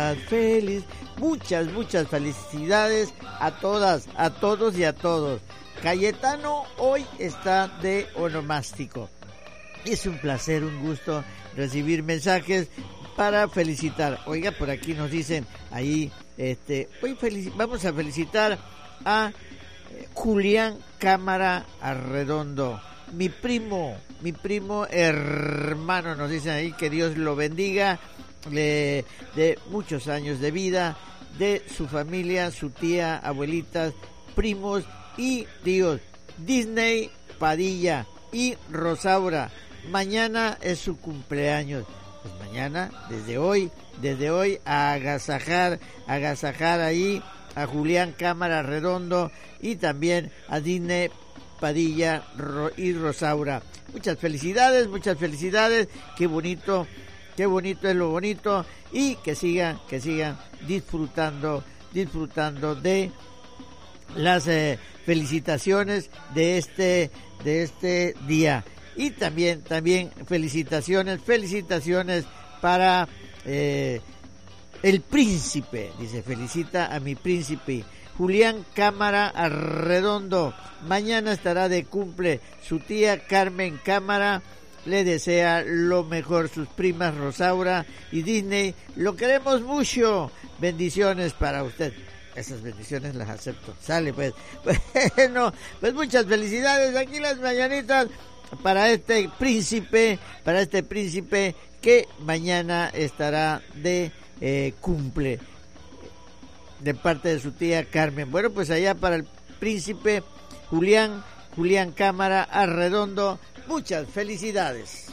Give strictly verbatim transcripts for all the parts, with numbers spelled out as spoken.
cumplas feliz. Muchas, muchas felicidades a todas, a todos y a todos. Cayetano hoy está de onomástico. Es un placer, un gusto recibir mensajes para felicitar. Oiga, por aquí nos dicen ahí, este, hoy felici- vamos a felicitar a eh, Julián Cámara Arredondo, mi primo, mi primo hermano, nos dicen ahí, que Dios lo bendiga, le, de muchos años de vida, de su familia, su tía, abuelitas, primos y tíos, Disney, Padilla y Rosaura. Mañana es su cumpleaños. Pues mañana, desde hoy, desde hoy, a agasajar, agasajar ahí a Julián Cámara Redondo y también a Disney, Padilla y Rosaura. Muchas felicidades, muchas felicidades. Qué bonito, qué bonito es lo bonito, y que sigan, que sigan disfrutando, disfrutando de las eh, felicitaciones de este, de este día. Y también, también felicitaciones, felicitaciones para eh, el príncipe, dice, felicita a mi príncipe, Julián Cámara Arredondo. Mañana estará de cumple su tía Carmen Cámara, le desea lo mejor, sus primas Rosaura y Disney, lo queremos mucho, bendiciones para usted. Esas bendiciones las acepto, sale pues. Bueno, pues muchas felicidades, aquí las mañanitas para este príncipe, para este príncipe que mañana estará de eh, cumple, de parte de su tía Carmen. Bueno, pues allá para el príncipe Julián, Julián Cámara Arredondo, muchas felicidades.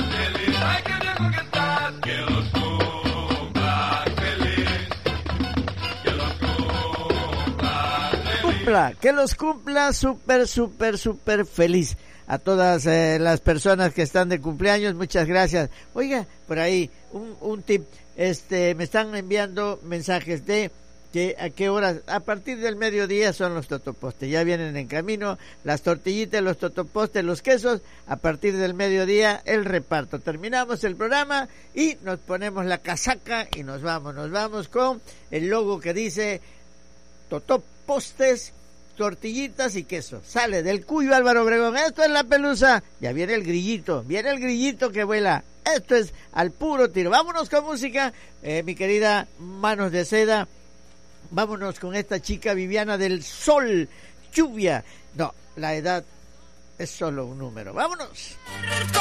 Cumpla, que los cumpla súper, súper, súper feliz. A todas eh, las personas que están de cumpleaños, muchas gracias. Oiga, por ahí, un, un tip, este, me están enviando mensajes de que a qué horas, a partir del mediodía son los totopostes, ya vienen en camino, las tortillitas, los totopostes, los quesos, a partir del mediodía el reparto. Terminamos el programa y nos ponemos la casaca y nos vamos, nos vamos con el logo que dice totopostes, tortillitas y queso. Sale del Cuyo Álvaro Obregón. Esto es La Pelusa. Ya viene el grillito, viene el grillito que vuela. Esto es al puro tiro. Vámonos con música, eh, mi querida Manos de Seda. Vámonos con esta chica Viviana del Sol. Lluvia. No, la edad es solo un número. Vámonos.